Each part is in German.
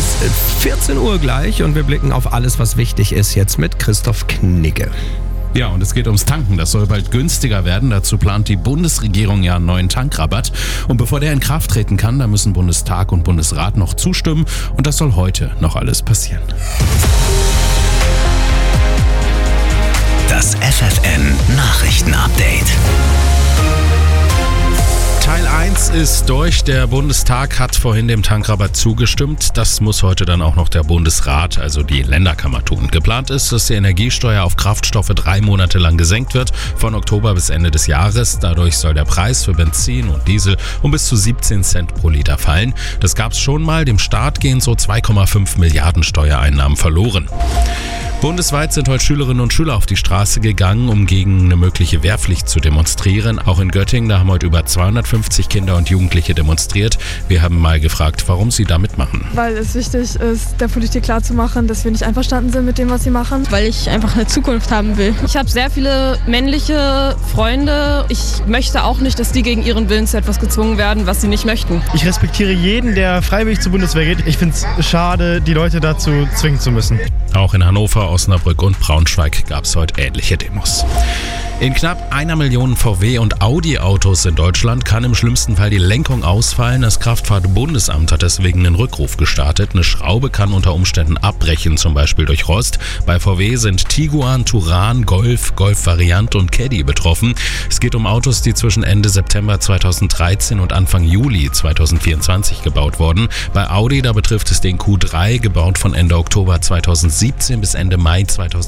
14 Uhr gleich und wir blicken auf alles, was wichtig ist, jetzt mit Christoph Knigge. Ja, und es geht ums Tanken. Das soll bald günstiger werden. Dazu plant die Bundesregierung ja einen neuen Tankrabatt. Und bevor der in Kraft treten kann, da müssen Bundestag und Bundesrat noch zustimmen. Und das soll heute noch alles passieren. Das FFN Nachrichten-Update. Teil 1 ist durch. Der Bundestag hat vorhin dem Tankrabatt zugestimmt. Das muss heute dann auch noch der Bundesrat, also die Länderkammer, tun. Geplant ist, dass die Energiesteuer auf Kraftstoffe 3 Monate lang gesenkt wird, von Oktober bis Ende des Jahres. Dadurch soll der Preis für Benzin und Diesel um bis zu 17 Cent pro Liter fallen. Das gab es schon mal. Dem Staat gehen so 2,5 Milliarden Steuereinnahmen verloren. Bundesweit sind heute Schülerinnen und Schüler auf die Straße gegangen, um gegen eine mögliche Wehrpflicht zu demonstrieren. Auch in Göttingen, da haben heute über 250 Kinder und Jugendliche demonstriert. Wir haben mal gefragt, warum sie da mitmachen. Weil es wichtig ist, der Politik klarzumachen, dass wir nicht einverstanden sind mit dem, was sie machen. Weil ich einfach eine Zukunft haben will. Ich habe sehr viele männliche Freunde. Ich möchte auch nicht, dass die gegen ihren Willen zu etwas gezwungen werden, was sie nicht möchten. Ich respektiere jeden, der freiwillig zur Bundeswehr geht. Ich finde es schade, die Leute dazu zwingen zu müssen. Auch in Hannover, Osnabrück und Braunschweig gab es heute ähnliche Demos. In knapp 1 Million VW- und Audi-Autos in Deutschland kann im schlimmsten Fall die Lenkung ausfallen. Das Kraftfahrtbundesamt hat deswegen einen Rückruf gestartet. Eine Schraube kann unter Umständen abbrechen, zum Beispiel durch Rost. Bei VW sind Tiguan, Touran, Golf, Golf-Variante und Caddy betroffen. Es geht um Autos, die zwischen Ende September 2013 und Anfang Juli 2024 gebaut wurden. Bei Audi, da betrifft es den Q3, gebaut von Ende Oktober 2017 bis Ende Mai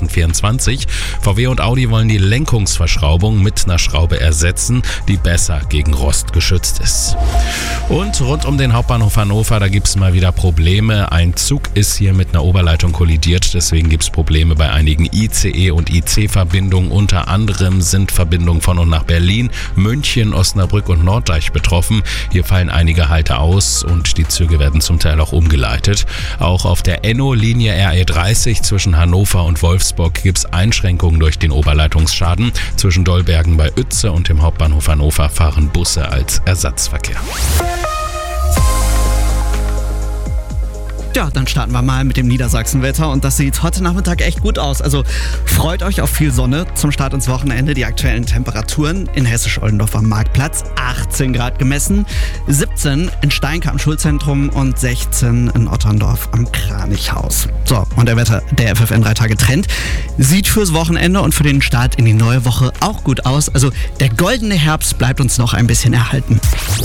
2024. VW und Audi wollen die Lenkungsverschraubung mit einer Schraube ersetzen, die besser gegen Rost geschützt ist. Und rund um den Hauptbahnhof Hannover, da gibt es mal wieder Probleme. Ein Zug ist hier mit einer Oberleitung kollidiert, deswegen gibt es Probleme bei einigen ICE- und IC-Verbindungen. Unter anderem sind Verbindungen von und nach Berlin, München, Osnabrück und Norddeich betroffen. Hier fallen einige Halte aus und die Züge werden zum Teil auch umgeleitet. Auch auf der Enno-Linie RE30 zwischen Hannover und Wolfsburg gibt es Einschränkungen durch den Oberleitungsschaden. Zwischen Dollbergen bei Uetze und dem Hauptbahnhof Hannover fahren Busse als Ersatzverkehr. Ja, dann starten wir mal mit dem Niedersachsenwetter und das sieht heute Nachmittag echt gut aus. Also freut euch auf viel Sonne zum Start ins Wochenende. Die aktuellen Temperaturen in Hessisch-Oldendorf am Marktplatz, 18 Grad gemessen, 17 in Steinke am Schulzentrum und 16 in Otterndorf am Kranichhaus. So, und der Wetter, der FFN 3-Tage-Trend, sieht fürs Wochenende und für den Start in die neue Woche auch gut aus. Also der goldene Herbst bleibt uns noch ein bisschen erhalten.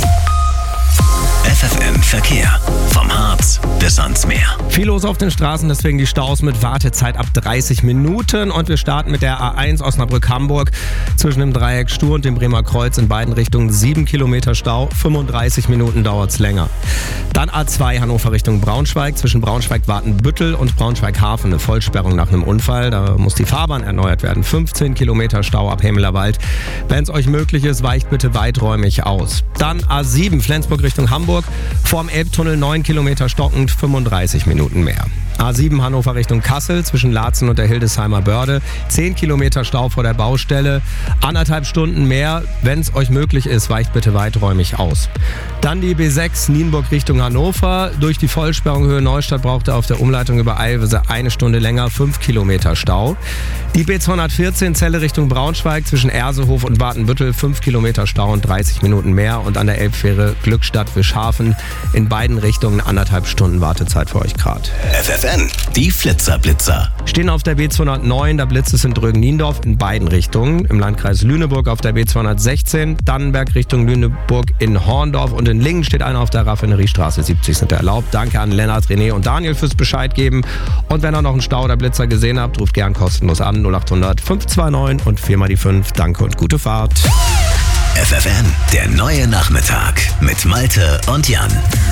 FFN Verkehr. Vom Harz bis ans Meer. Viel los auf den Straßen, deswegen die Staus mit Wartezeit ab 30 Minuten. Und wir starten mit der A1 Osnabrück-Hamburg. Zwischen dem Dreieck Stur und dem Bremer Kreuz in beiden Richtungen 7 Kilometer Stau. 35 Minuten dauert es länger. Dann A2 Hannover Richtung Braunschweig. Zwischen Braunschweig-Watenbüttel und Braunschweig-Hafen eine Vollsperrung nach einem Unfall. Da muss die Fahrbahn erneuert werden. 15 Kilometer Stau ab Hemelerwald. Wenn es euch möglich ist, weicht bitte weiträumig aus. Dann A7 Flensburg Richtung Hamburg. Vorm Elbtunnel 9 Kilometer stockend, 35 Minuten mehr. A7 Hannover Richtung Kassel zwischen Laatzen und der Hildesheimer Börde. 10 Kilometer Stau vor der Baustelle. 1,5 Stunden mehr. Wenn es euch möglich ist, weicht bitte weiträumig aus. Dann die B6 Nienburg Richtung Hannover. Durch die Vollsperrung Höhe Neustadt braucht ihr auf der Umleitung über Eilwisse 1 Stunde länger, 5 Kilometer Stau. Die B214 Celle Richtung Braunschweig zwischen Ersehof und Watenbüttel 5 Kilometer Stau und 30 Minuten mehr. Und an der Elbfähre Glückstadt-Wischhafen in beiden Richtungen 1,5 Stunden Wartezeit für euch gerade. FFN, die Flitzer. Stehen auf der B209, da blitzt es in Drögen-Niendorf in beiden Richtungen. Im Landkreis Lüneburg auf der B216, Dannenberg Richtung Lüneburg in Horndorf und in Lingen steht einer auf der Raffineriestraße 70 sind erlaubt. Danke an Lennart, René und Daniel fürs Bescheid geben. Und wenn ihr noch einen Stau oder Blitzer gesehen habt, ruft gern kostenlos an 0800 529 und 4 mal die 5. Danke und gute Fahrt. FFN, der neue Nachmittag mit Malte und Jan.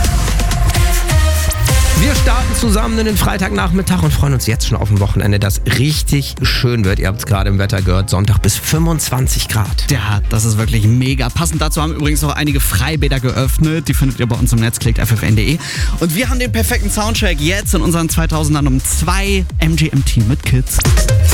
Wir starten zusammen in den Freitagnachmittag und freuen uns jetzt schon auf ein Wochenende, das richtig schön wird. Ihr habt es gerade im Wetter gehört, Sonntag bis 25 Grad. Ja, das ist wirklich mega. Passend dazu haben übrigens auch einige Freibäder geöffnet. Die findet ihr bei uns im Netz, klickt ffn.de. Und wir haben den perfekten Soundtrack jetzt in unseren 2000ern um 2 MGMT mit Kids.